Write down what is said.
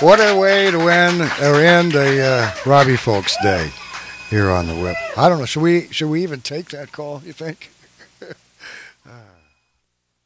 What a way to win or end a Robbie Folks Day here on the Whip. I don't know. Should we even take that call? You think?